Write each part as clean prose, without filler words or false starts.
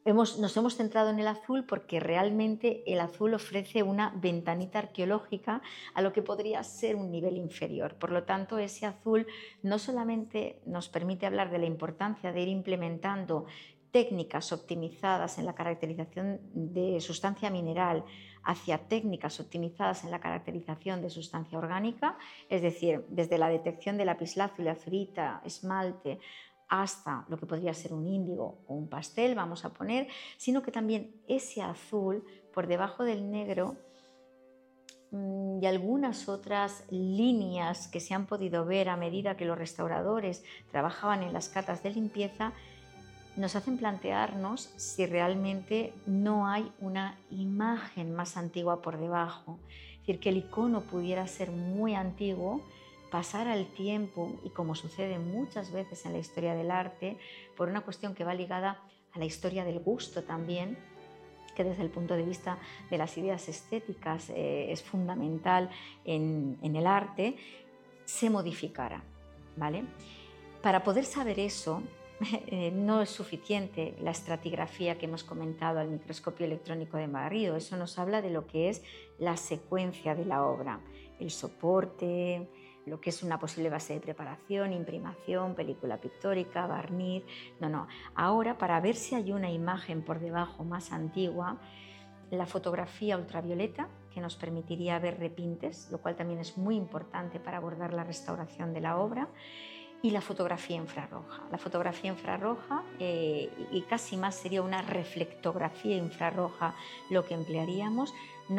Nos hemos centrado en el azul porque realmente el azul ofrece una ventanita arqueológica a lo que podría ser un nivel inferior. Por lo tanto, ese azul no solamente nos permite hablar de la importancia de ir implementando técnicas optimizadas en la caracterización de sustancia mineral hacia técnicas optimizadas en la caracterización de sustancia orgánica, es decir, desde la detección de lapislázuli, azurita, esmalte, hasta lo que podría ser un índigo o un pastel, vamos a poner, sino que también ese azul por debajo del negro y algunas otras líneas que se han podido ver a medida que los restauradores trabajaban en las catas de limpieza, nos hacen plantearnos si realmente no hay una imagen más antigua por debajo. Es decir, que el icono pudiera ser muy antiguo, pasar al tiempo y, como sucede muchas veces en la historia del arte, por una cuestión que va ligada a la historia del gusto también, que desde el punto de vista de las ideas estéticas es fundamental en el arte, se modificara, ¿vale? Para poder saber eso, no es suficiente la estratigrafía que hemos comentado al microscopio electrónico de barrido. Eso nos habla de lo que es la secuencia de la obra, el soporte, lo que es una posible base de preparación, imprimación, película pictórica, barniz. No. Ahora, para ver si hay una imagen por debajo más antigua, la fotografía ultravioleta, que nos permitiría ver repintes, lo cual también es muy importante para abordar la restauración de la obra, y la fotografía infrarroja. La fotografía infrarroja, y casi más sería una reflectografía infrarroja lo que emplearíamos,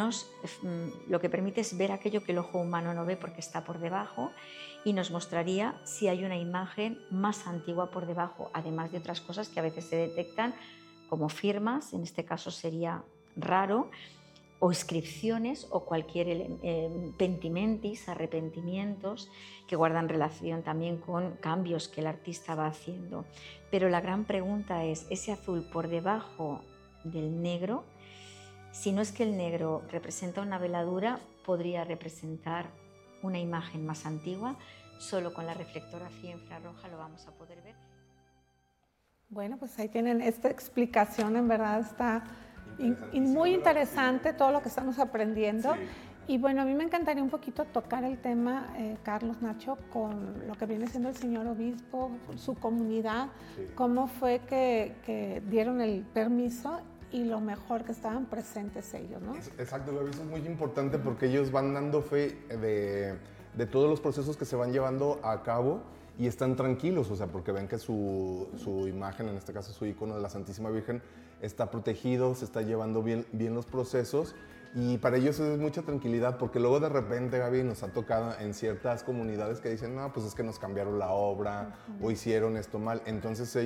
lo que permite es ver aquello que el ojo humano no ve porque está por debajo, y nos mostraría si hay una imagen más antigua por debajo, además de otras cosas que a veces se detectan como firmas, en este caso sería raro, o inscripciones o cualquier pentimentis, arrepentimientos que guardan relación también con cambios que el artista va haciendo. Pero la gran pregunta es, ese azul por debajo del negro, si no es que el negro representa una veladura, podría representar una imagen más antigua. Solo con la reflectografía infrarroja lo vamos a poder ver. Bueno, pues ahí tienen esta explicación, en verdad está muy interesante todo lo que estamos aprendiendo. Sí. Y bueno, a mí me encantaría un poquito tocar el tema, Carlos, Nacho, con lo que viene siendo el señor obispo, su comunidad, sí. Cómo fue que dieron el permiso y lo mejor que estaban presentes ellos, ¿no? Exacto, lo es muy importante porque ellos van dando fe de todos los procesos que se van llevando a cabo y están tranquilos, o sea, porque ven que su imagen, en este caso su icono de la Santísima Virgen, está protegido, se está llevando bien los procesos, y para ellos es mucha tranquilidad, porque luego de repente, Gaby, nos ha tocado en ciertas comunidades que dicen, no, pues es que nos cambiaron la obra o hicieron esto mal, entonces